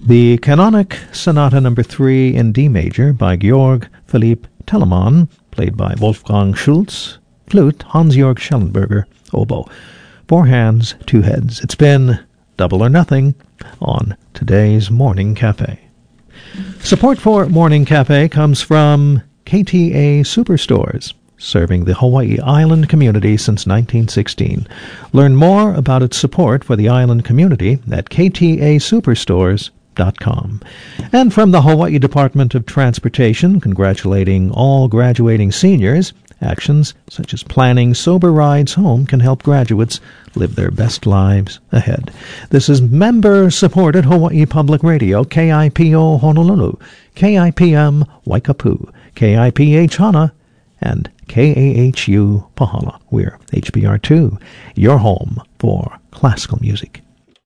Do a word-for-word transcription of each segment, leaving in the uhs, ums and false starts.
The Canonic Sonata Number three in D major by Georg Philipp Telemann, played by Wolfgang Schultz, flute, Hans-Georg Schellenberger, oboe. Four hands, two heads. It's been Double or Nothing on today's Morning Cafe. Support for Morning Cafe comes from K T A Superstores, serving the Hawaii Island community since nineteen sixteen. Learn more about its support for the island community at k t a superstores dot com. And from the Hawaii Department of Transportation, congratulating all graduating seniors, actions such as planning sober rides home can help graduates live their best lives ahead. This is member-supported Hawaii Public Radio, K I P O Honolulu, K I P M Waikapu, K I P H Hana, and K A H U Pahala. We're H P R two, your home for classical music.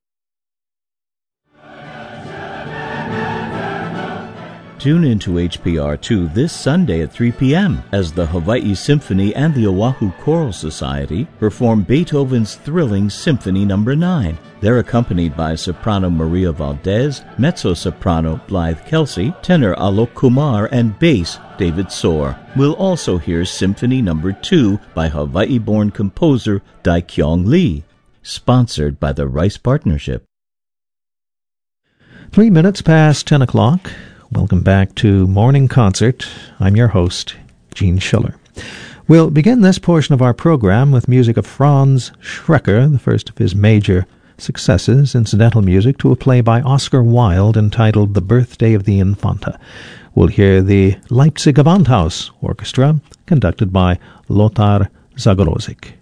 Tune in to H P R two this Sunday at three p.m. as the Hawaii Symphony and the Oahu Choral Society perform Beethoven's thrilling Symphony Number nine. They're accompanied by soprano Maria Valdez, mezzo-soprano Blythe Kelsey, tenor Alok Kumar, and bass David Soar. We'll also hear Symphony Number two by Hawaii-born composer Dae-Kyung Lee, sponsored by the Rice Partnership. Three minutes past ten o'clock. Welcome back to Morning Concert. I'm your host, Gene Schiller. We'll begin this portion of our program with music of Franz Schrecker, the first of his major successes, incidental music to a play by Oscar Wilde entitled The Birthday of the Infanta. We'll hear the Leipzig Gewandhaus Orchestra, conducted by Lothar Zagorowicz.